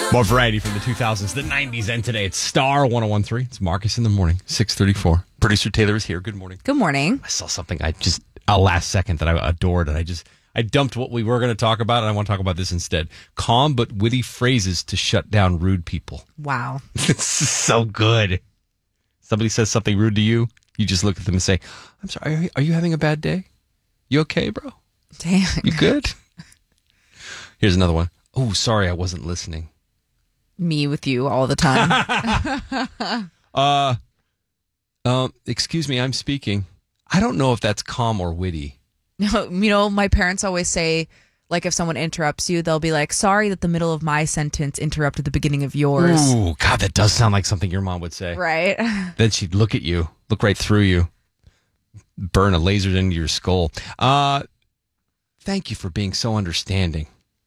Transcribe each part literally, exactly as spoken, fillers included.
More variety from the two thousands, the nineties, and today. It's Star one oh one three. It's Marcus in the morning, six thirty-four. Producer Taylor is here. Good morning. Good morning. I saw something I just, a last second that I adored, and I just, I dumped what we were going to talk about, and I want to talk about this instead. Calm but witty phrases to shut down rude people. Wow. This is so good. Somebody says something rude to you, you just look at them and say, I'm sorry, are you, are you having a bad day? You okay, bro? Dang. You good? Here's another one. Oh, sorry, I wasn't listening. Me with you all the time. uh, um, excuse me, I'm speaking. I don't know if that's calm or witty. No, you know, my parents always say, like, if someone interrupts you, they'll be like, sorry that the middle of my sentence interrupted the beginning of yours. Ooh, God, that does sound like something your mom would say. Right. Then she'd look at you, look right through you, burn a laser into your skull. Uh, thank you for being so understanding.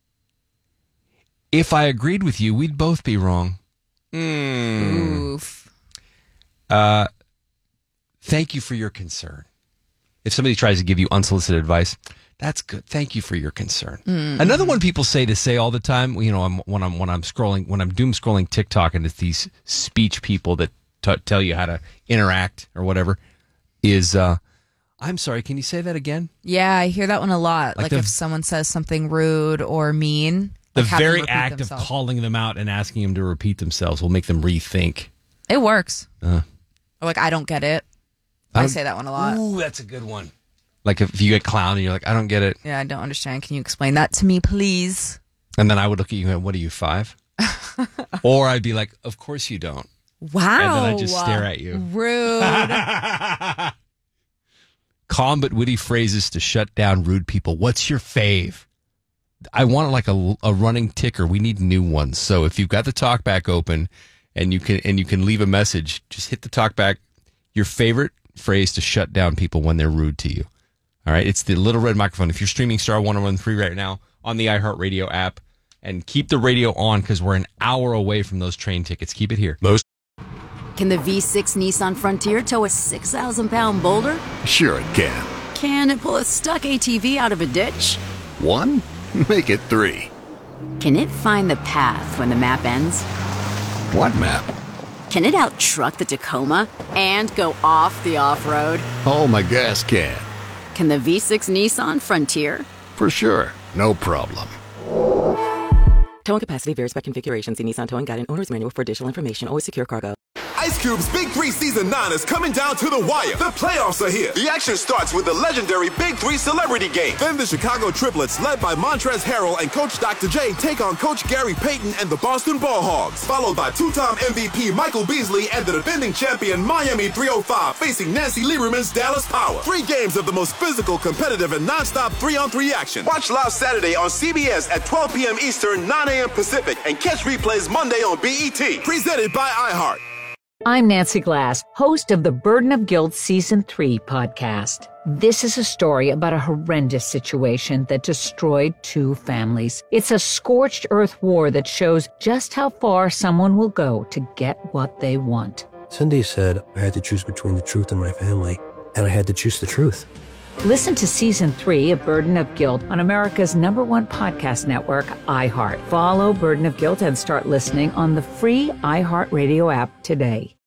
If I agreed with you, we'd both be wrong. Mm. Oof. Uh, thank you for your concern. If somebody tries to give you unsolicited advice, that's good. Thank you for your concern. Mm-hmm. Another one people say to say all the time, you know, I'm, when I'm when I'm scrolling, when I'm doom scrolling TikTok, and it's these speech people that t- tell you how to interact or whatever, is uh, I'm sorry, can you say that again? Yeah, I hear that one a lot. Like Like, the, if someone says something rude or mean. The like very act themselves. of calling them out and asking them to repeat themselves will make them rethink. It works. Uh, or like, I don't get it. I, I say that one a lot. Ooh, that's a good one. Like if you get clown and you're like, I don't get it. Yeah, I don't understand. Can you explain that to me, please? And then I would look at you and go, what are you, five? Or I'd be like, of course you don't. Wow. And then I'd just stare at you. Rude. Calm but witty phrases to shut down rude people. What's your fave? I want like a, a running ticker. We need new ones. So if you've got the talkback open and you can and you can leave a message, just hit the talkback. Your favorite phrase to shut down people when they're rude to you. All right, it's the little red microphone. If you're streaming Star one oh one three right now on the iHeartRadio app, and keep the radio on because we're an hour away from those train tickets. Keep it here. Most. Can the V six Nissan Frontier tow a six thousand pound boulder? Sure it can. Can it pull a stuck A T V out of a ditch? One? Make it three. Can it find the path when the map ends? What map? Can it out-truck the Tacoma and go off the off-road? Oh, my gas can. Can the V six Nissan Frontier? For sure. No problem. Towing capacity varies by configuration. See Nissan Towing Guide and Owner's Manual for additional information. Always secure cargo. Ice Cube's Big Three Season nine is coming down to the wire. The playoffs are here. The action starts with the legendary Big Three Celebrity Game. Then the Chicago Triplets, led by Montrezl Harrell and Coach Doctor J, take on Coach Gary Payton and the Boston Ball Hogs. Followed by two-time M V P Michael Beasley and the defending champion Miami three oh five facing Nancy Lieberman's Dallas Power. Three games of the most physical, competitive, and non-stop three-on-three action. Watch live Saturday on C B S at twelve p.m. Eastern, nine a.m. Pacific, and catch replays Monday on B E T. Presented by iHeart. I'm Nancy Glass, host of the Burden of Guilt Season three podcast. This is a story about a horrendous situation that destroyed two families. It's a scorched earth war that shows just how far someone will go to get what they want. Cindy said I had to choose between the truth and my family, and I had to choose the truth. Listen to Season three of Burden of Guilt on America's number one podcast network, iHeart. Follow Burden of Guilt and start listening on the free iHeartRadio app today.